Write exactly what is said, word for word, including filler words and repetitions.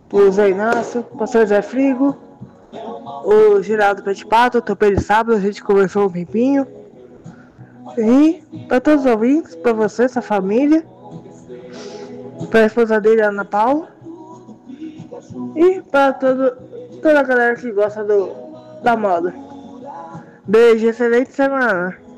o Zé Inácio, o pastor Zé Frigo, o Geraldo Pet Pato, o Topeiro Sábado, a gente conversou um tempinho. E para todos os ouvintes, para você, sua família, para a esposa dele, Ana Paula, e para todo, toda a galera que gosta do, da moda. Beijo, excelente semana.